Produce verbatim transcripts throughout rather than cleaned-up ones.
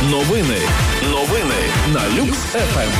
Новини. Новини на Люкс еф ем.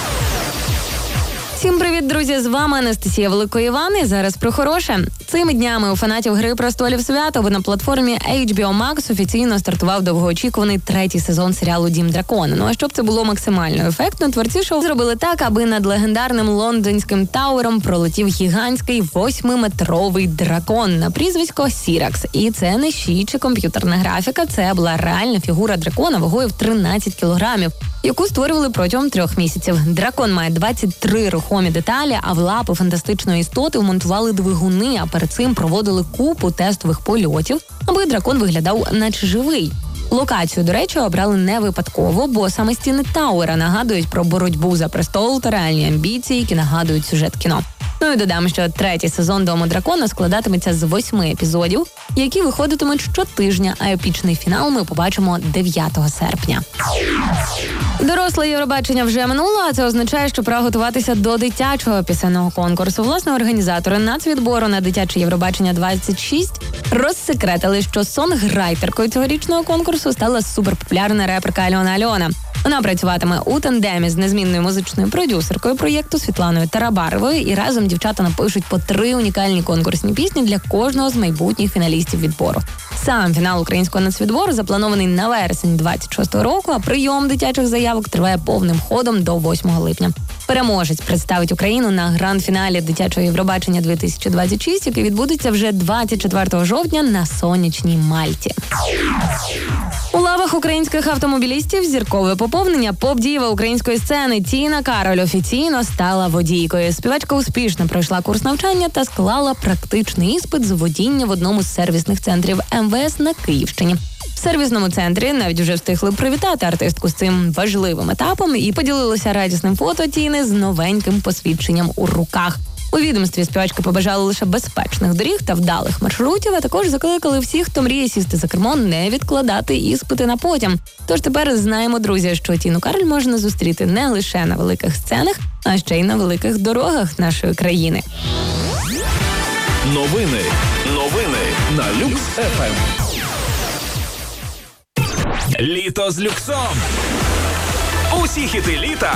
Всім привіт, друзі! З вами Анастасія Великоїван. І зараз про хороше. Цими днями у фанатів «Гри престолів» свято на платформі ейч бі о Max офіційно стартував довгоочікуваний третій сезон серіалу «Дім дракона». Ну а щоб це було максимально ефектно, творці шоу зробили так, аби над легендарним лондонським Тауером пролетів гігантський восьмиметровий дракон на прізвисько Сіракс. І це не щі чи комп'ютерна графіка, це була реальна фігура дракона вагою в тринадцять кілограмів, яку створювали протягом трьох місяців. Дракон має двадцять три рухомі деталі, а в лапи фантастичної істоти вмонтували двигуни, а перед цим проводили купу тестових польотів, аби дракон виглядав наче живий. Локацію, до речі, обрали не випадково, бо саме стіни Тауера нагадують про боротьбу за престол та реальні амбіції, які нагадують сюжет кіно. Ну і додам, що третій сезон «Дому дракона» складатиметься з восьми епізодів, які виходитимуть щотижня, а епічний фінал ми побачимо дев'ятого серпня. Доросле Євробачення вже минуло, а це означає, що пора готуватися до дитячого пісенного конкурсу. Власне, організатори нацвідбору на дитяче Євробачення двадцять шість розсекретили, що сонграйтеркою цьогорічного конкурсу стала суперпопулярна реперка Альона Альона. Вона працюватиме у тандемі з незмінною музичною продюсеркою проєкту Світланою Тарабаровою, і разом дівчата напишуть по три унікальні конкурсні пісні для кожного з майбутніх фіналістів відбору. Сам фінал українського нацвідбору запланований на вересень двадцять шостого року, а прийом дитячих заявок триває повним ходом до восьмого липня. Переможець представить Україну на гранд-фіналі дитячого Євробачення дві тисячі двадцять шість, який відбудеться вже двадцять четвертого жовтня на сонячній Мальті. У лавах українських автомобілістів зіркове поповнення. Поп-діва української сцени Тіна Кароль офіційно стала водійкою. Співачка успішно пройшла курс навчання та склала практичний іспит з водіння в одному з сервісних центрів ем ве ес на Київщині. В сервісному центрі навіть вже встигли привітати артистку з цим важливим етапом і поділилися радісним фото Тіни з новеньким посвідченням у руках. У відомстві співачка побажала лише безпечних доріг та вдалих маршрутів, а також закликали всіх, хто мріє сісти за кермо, не відкладати іспити на потім. Тож тепер знаємо, друзі, що Тіну Кароль можна зустріти не лише на великих сценах, а ще й на великих дорогах нашої країни. Новини. Новини на Люкс еф ем. Літо з люксом. Усі хіти літа